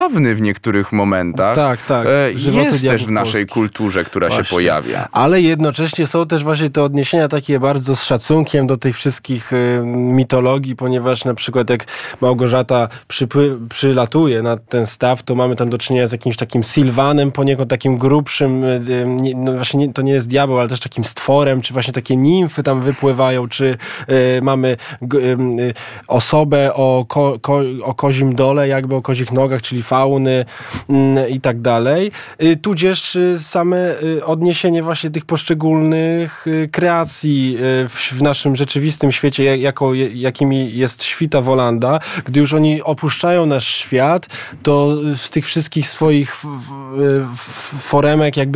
w niektórych momentach. Tak. Jest też w naszej kulturze, która się pojawia. Ale jednocześnie są też właśnie te odniesienia takie bardzo z szacunkiem do tych wszystkich mitologii, ponieważ na przykład jak Małgorzata przylatuje na ten staw, to mamy tam do czynienia z jakimś takim Sylwanem, poniekąd takim grubszym, no właśnie to nie jest diabeł, ale też takim stworem, czy właśnie takie nimfy tam wypływają, czy mamy osobę o kozim dole, jakby o kozich nogach, czyli fauny i tak dalej. Tudzież same odniesienie właśnie tych poszczególnych kreacji w naszym rzeczywistym świecie, jakimi jest świta Wolanda. Gdy już oni opuszczają nasz świat, to z tych wszystkich swoich foremek jakby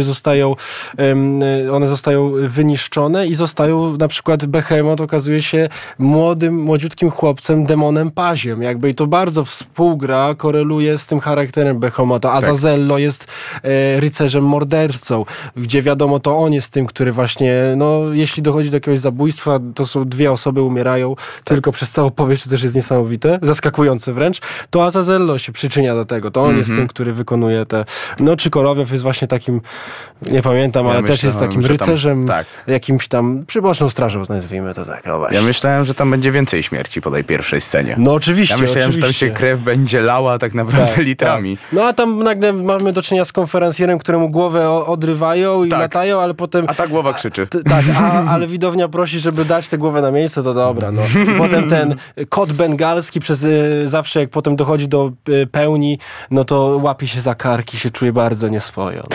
one zostają wyniszczone i zostają na przykład Behemoth okazuje się młodziutkim chłopcem, demonem Paziem. Jakby i to bardzo współgra, koreluje z tym charakterem Behemotha. Azazello jest rycerzem mordercą, gdzie wiadomo, to on jest tym, który właśnie, jeśli dochodzi do jakiegoś zabójstwa, to są 2 osoby umierają tylko przez całą powieść, to też jest niesamowite, zaskakujące wręcz, to Azazello się przyczynia do tego. To on jest tym, który wykonuje te... czy Korowiew jest właśnie takim, nie pamiętam, ale też jest takim rycerzem, jakimś tam przyboczną strażą, nazwijmy to tak. Ja myślałem, że tam będzie więcej śmierci po tej pierwszej scenie. No oczywiście. Ja myślałem, że tam się krew będzie lała tak naprawdę litrami. Tak. A tam nagle mamy do czynienia z konferencjerem, któremu głowę odrywają i latają, ale potem... A ta głowa krzyczy. Ale widownia prosi, żeby dać tę głowę na miejsce, to dobra. I potem ten kot bengalski zawsze jak potem dochodzi do pełni, to łapie się za karki, się czuje bardzo nieswojo.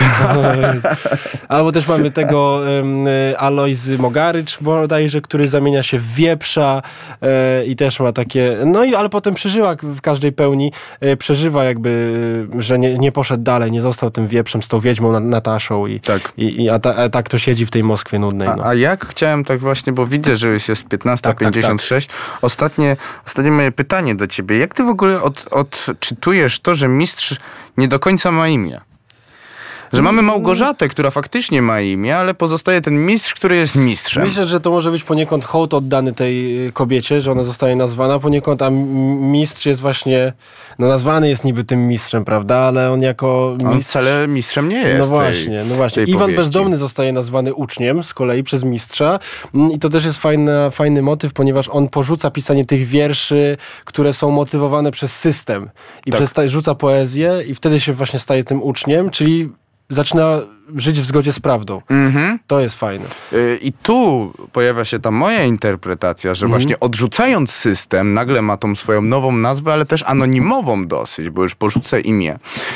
Albo też mamy tego Alojzy Mogarycz bodajże, który zamienia się w wieprza i też ma takie... ale potem przeżywa w każdej pełni, przeżywa jakby, że nie poszedł dalej, nie został tym wieprzem z tą wiedźmą Nataszą a tak to siedzi w tej Moskwie nudnej. A jak chciałem tak właśnie, bo widzę, że już jest 15:56. Ostatnie moje pytanie do ciebie. Jak ty w ogóle odczytujesz to, że mistrz nie do końca ma imię? Że mamy Małgorzatę, która faktycznie ma imię, ale pozostaje ten mistrz, który jest mistrzem. Myślę, że to może być poniekąd hołd oddany tej kobiecie, że ona zostaje nazwana poniekąd, a mistrz jest właśnie, nazwany jest niby tym mistrzem, prawda, ale on jako mistrz... On wcale mistrzem nie jest. No właśnie. Iwan Bezdomny zostaje nazwany uczniem z kolei przez mistrza i to też jest fajny motyw, ponieważ on porzuca pisanie tych wierszy, które są motywowane przez system i rzuca poezję i wtedy się właśnie staje tym uczniem, czyli zaczyna żyć w zgodzie z prawdą. To jest fajne. I tu pojawia się ta moja interpretacja, że właśnie odrzucając system, nagle ma tą swoją nową nazwę, ale też anonimową dosyć, bo już porzucę imię.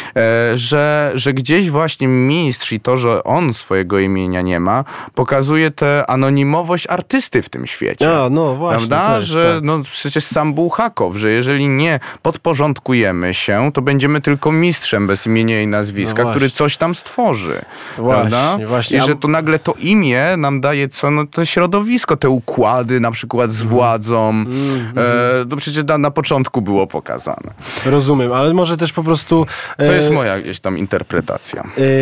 Że gdzieś właśnie mistrz i to, że on swojego imienia nie ma, pokazuje tę anonimowość artysty w tym świecie. Właśnie. Prawda? Że przecież sam Bułhakow, że jeżeli nie podporządkujemy się, to będziemy tylko mistrzem bez imienia i nazwiska, który coś tam stworzy. Właśnie. I że to nagle to imię nam daje to środowisko, te układy na przykład z władzą. To przecież na początku było pokazane. Rozumiem, ale może też po prostu... To jest moja jakieś tam interpretacja.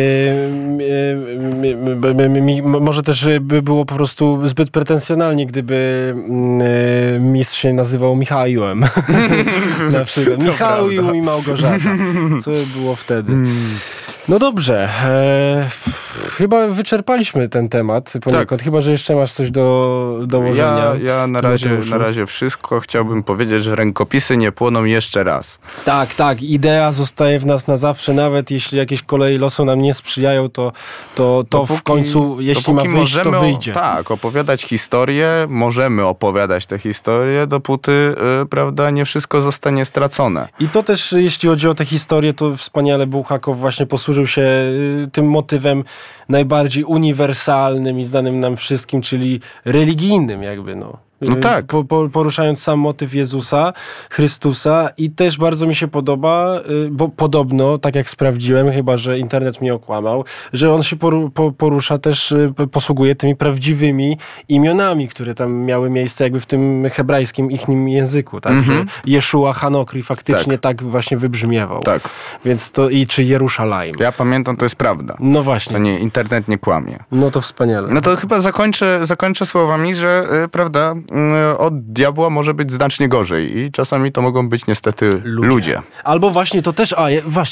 Może też by było po prostu zbyt pretensjonalnie, gdyby mistrz się nazywał Michałem. Na przykład. Michał i Małgorzata. Co by było wtedy? No dobrze. Chyba wyczerpaliśmy ten temat poniekąd. Chyba, że jeszcze masz coś do dołożenia. Ja na razie wszystko. Chciałbym powiedzieć, że rękopisy nie płoną jeszcze raz. Tak. Idea zostaje w nas na zawsze. Nawet jeśli jakieś kolei losu nam nie sprzyjają, to w końcu, jeśli ma wyjść, to wyjdzie. Opowiadać historię. Możemy opowiadać te historie, dopóty, prawda, nie wszystko zostanie stracone. I to też, jeśli chodzi o tę historię, to wspaniale Bułhakow właśnie posłużył się tym motywem najbardziej uniwersalnym i znanym nam wszystkim, czyli religijnym jakby, poruszając sam motyw Jezusa, Chrystusa i też bardzo mi się podoba, bo podobno, tak jak sprawdziłem, chyba że internet mnie okłamał, że on się porusza też, posługuje tymi prawdziwymi imionami, które tam miały miejsce jakby w tym hebrajskim ichnim języku, tak? Że Jeszua Hanokri faktycznie tak właśnie wybrzmiewał. Tak. Więc czy Jeruszalaim. Ja pamiętam, to jest prawda. No właśnie. To internet nie kłamie. No to wspaniale. No to chyba zakończę słowami, że prawda, od diabła może być znacznie gorzej i czasami to mogą być niestety ludzie. Albo właśnie to też, właśnie